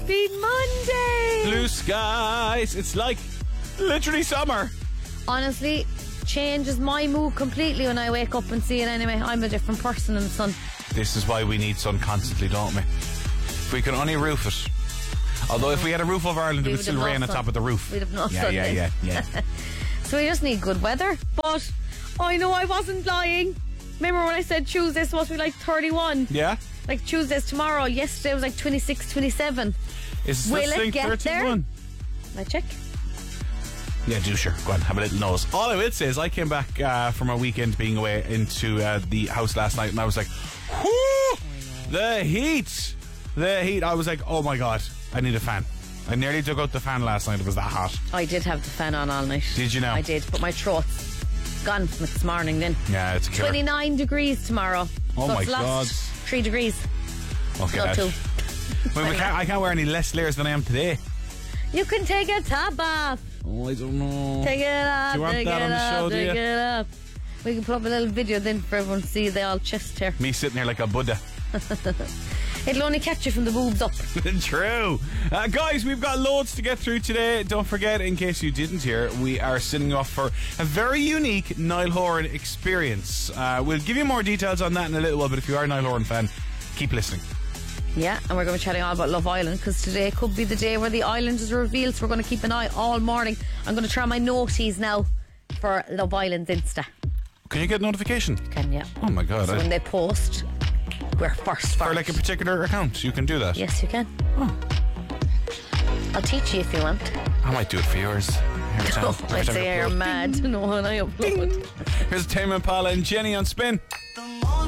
Happy Monday! Blue skies. It's like literally summer. Honestly, changes my mood completely when I wake up and see it anyway. I'm a different person in the sun. This is why we need sun constantly, don't we? If we can only roof it. Although if we had a roof over Ireland, it would still rain on top of the roof. We'd have no Yeah. So we just need good weather. But I know I wasn't lying. Remember when I said Tuesday's supposed to be like 31? Yeah? Like Tuesday's tomorrow. Yesterday was like 26, 27. Is Will this it thing get 31? there? I check. Yeah, do sure. Go on, have a little nose. All I will say is I came back from a weekend being away into the house last night and I was like, whoo! The heat! I was like, oh my God, I need a fan. I nearly took out the fan last night. It was that hot. I did have the fan on all night. Did you now? I did, but my throat's gone this morning then. Yeah, it's a killer. 29 degrees tomorrow. Oh so my it's lost God. 3 degrees. Okay. No, 2. Well, I can't wear any less layers than I am today. You can take a top off. Oh, I don't know. Take it off. Do you want take that it on the off, show, do take you? it off. We can put up a little video then for everyone to see the all chest hair. Me sitting there like a Buddha. It'll only catch you from the boobs up. True. Guys, we've got loads to get through today. Don't forget, in case you didn't hear, we are sending off for a very unique Niall Horan experience. We'll give you more details on that in a little while, but if you are a Niall Horan fan, keep listening. Yeah, and we're going to be chatting all about Love Island because today could be the day where the island is revealed, so we're going to keep an eye all morning. I'm going to try my noties now for Love Island's Insta. Can you get a notification? Can you? Oh my God. So when they post, we're first. For like a particular account, you can do that? Yes, you can. Oh. I'll teach you if you want. I might do it for yours. Every time I'd say you're mad. No, when I upload. Here's Tame Impala and Jenny on Spin.